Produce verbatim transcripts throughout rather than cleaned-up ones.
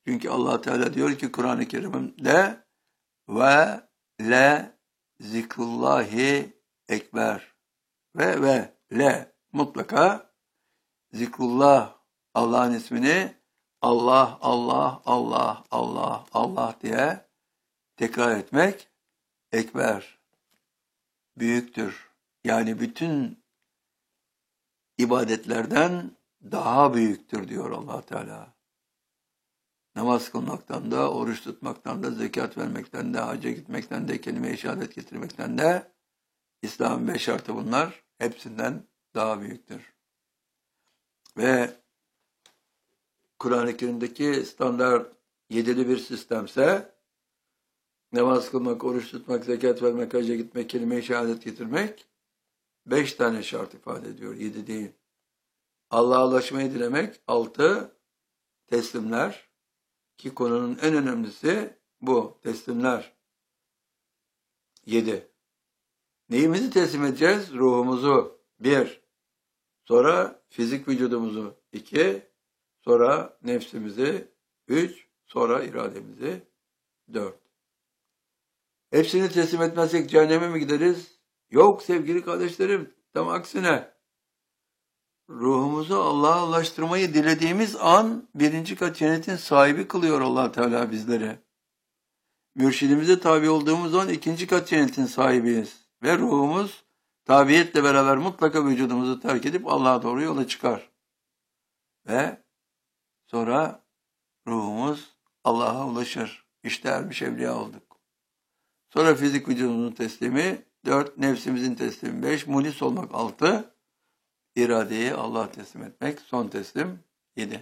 Çünkü Allah Teala diyor ki Kur'an-ı Kerim'de ve le zikrullahi ekber ve ve le mutlaka zikrullah Allah'ın ismini Allah Allah Allah Allah Allah diye tekrar etmek ekber büyüktür. Yani bütün ibadetlerden daha büyüktür diyor Allah Teala. Namaz kılmaktan da, oruç tutmaktan da, zekat vermekten de, hacca gitmekten de, kelime-i şehadet getirmekten de İslam'ın beş şartı bunlar. Hepsinden daha büyüktür. Ve Kur'an-ı Kerim'deki standart yedili bir sistemse namaz kılmak, oruç tutmak, zekat vermek, hacca gitmek, kelime-i şehadet getirmek beş tane şart ifade ediyor. Yedi değil. Allah'a ulaşmayı dilemek altı teslimler ki konunun en önemlisi bu teslimler. Yedi. Neyimizi teslim edeceğiz? Ruhumuzu. Bir. Sonra fizik vücudumuzu. İki. Sonra nefsimizi. Üç. Sonra irademizi. Dört. Hepsini teslim etmezsek cehenneme mi gideriz? Yok sevgili kardeşlerim. Tam aksine. Ruhumuzu Allah'a ulaştırmayı dilediğimiz an birinci kat cennetin sahibi kılıyor Allah Teala bizleri. Mürşidimize tabi olduğumuz an ikinci kat cennetin sahibiyiz. Ve ruhumuz tabiyetle beraber mutlaka vücudumuzu terk edip Allah'a doğru yola çıkar. Ve sonra ruhumuz Allah'a ulaşır. İşte ermiş evliya olduk. Sonra fizik vücudumuzun teslimi, dört, nefsimizin teslimi, beş, mulis olmak, altı, iradeyi Allah'a teslim etmek, son teslim, yedi.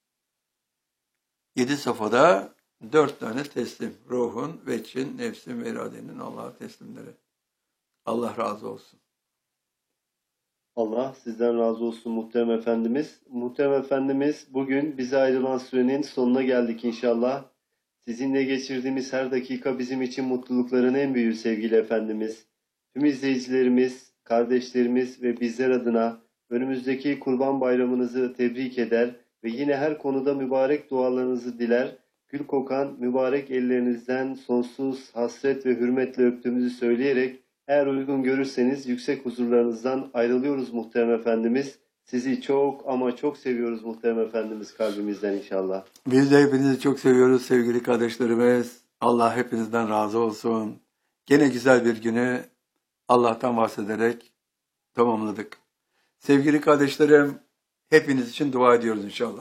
Yedi safhada dört tane teslim. Ruhun, veçin, nefsin ve iradenin Allah'a teslimleri. Allah razı olsun. Allah sizden razı olsun muhterem Efendimiz. Muhterem Efendimiz, bugün bize ayrılan sürenin sonuna geldik inşallah. Sizinle geçirdiğimiz her dakika bizim için mutlulukların en büyüğü sevgili Efendimiz. Tüm izleyicilerimiz, kardeşlerimiz ve bizler adına önümüzdeki Kurban Bayramınızı tebrik eder ve yine her konuda mübarek dualarınızı diler. Gül kokan mübarek ellerinizden sonsuz hasret ve hürmetle öptüğümüzü söyleyerek eğer uygun görürseniz yüksek huzurlarınızdan ayrılıyoruz muhterem Efendimiz. Sizi çok ama çok seviyoruz muhterem Efendimiz kalbimizden inşallah. Biz de hepinizi çok seviyoruz sevgili kardeşlerimiz. Allah hepinizden razı olsun. Gene güzel bir günü Allah'tan bahsederek tamamladık. Sevgili kardeşlerim, hepiniz için dua ediyoruz inşallah.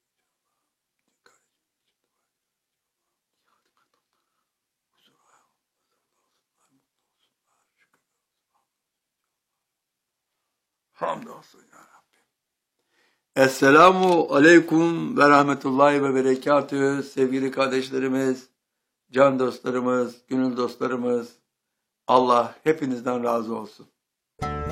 Hamdolsun ya Rabbi. Esselamu aleyküm ve rahmetullahi ve berekatühü sevgili kardeşlerimiz, can dostlarımız, gönül dostlarımız. Allah hepinizden razı olsun.